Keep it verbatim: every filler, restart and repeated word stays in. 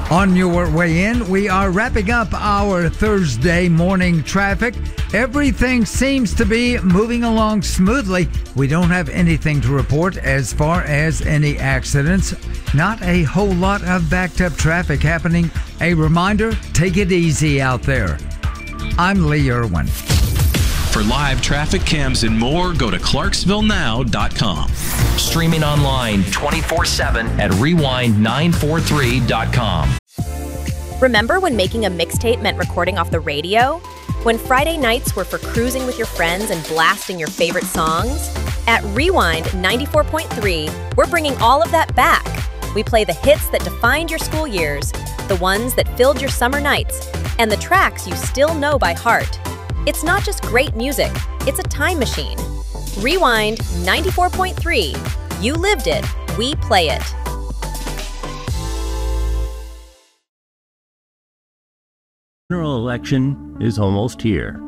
On your way in, we are wrapping up our Thursday morning traffic. Everything seems to be moving along smoothly. We don't have anything to report as far as any accidents. Not a whole lot of backed up traffic happening. A reminder, take it easy out there. I'm Lee Irwin. For live traffic cams and more, go to clarksville now dot com. Streaming online twenty-four seven at rewind nine four three dot com. Remember when making a mixtape meant recording off the radio? When Friday nights were for cruising with your friends and blasting your favorite songs? At Rewind ninety-four point three, we're bringing all of that back. We play the hits that defined your school years, the ones that filled your summer nights, and the tracks you still know by heart. It's not just great music, it's a time machine. Rewind ninety-four point three. You lived it, we play it. General election is almost here.